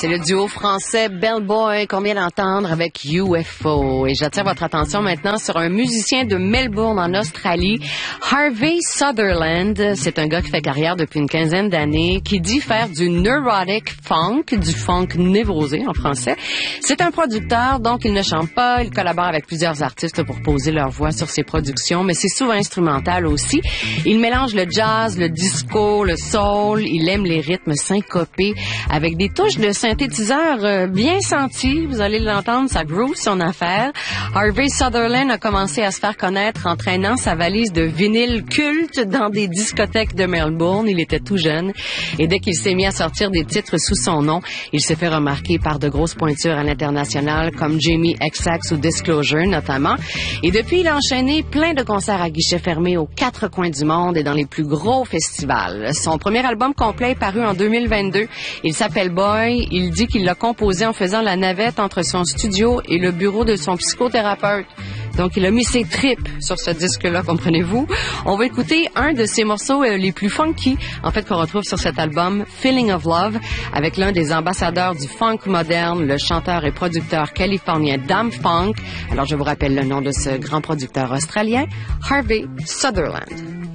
C'est le duo français Bellboy qu'on vient d'entendre avec UFO. Et j'attire votre attention maintenant sur un musicien de Melbourne en Australie, Harvey Sutherland. C'est un gars qui fait carrière depuis une quinzaine d'années, qui dit faire du neurotic funk, du funk névrosé en français. C'est un producteur, donc il ne chante pas, il collabore avec plusieurs artistes pour poser leur voix sur ses productions, mais c'est souvent instrumental aussi. Il mélange le jazz, le disco, le soul, il aime les rythmes syncopés avec des touches de synthétiseur bien senties. Vous allez l'entendre, ça groove son affaire. Harvey Sutherland a commencé à se faire connaître en traînant sa valise de vinyle culte dans des discothèques de Melbourne. Il était tout jeune et dès qu'il s'est mis à sortir des titres sous son nom, il s'est fait remarquer par de grosses pointures à l'international comme Jamie XX ou Disclosure notamment. Et depuis, il a enchaîné plein de concerts à guichets fermés aux quatre coins du monde et dans les plus gros festivals. Son premier album complet est paru en 2022. Il s'appelle Boy. Il dit qu'il l'a composé en faisant la navette entre son studio et le bureau de son psychothérapeute. Donc, il a mis ses tripes sur ce disque-là, comprenez-vous. On va écouter un de ses morceaux les plus funky, en fait, qu'on retrouve sur cet album, Feeling of Love, avec l'un des ambassadeurs du funk moderne, le chanteur et producteur californien Dam Funk. Alors, je vous rappelle le nom de ce grand producteur australien, Harvey Sutherland.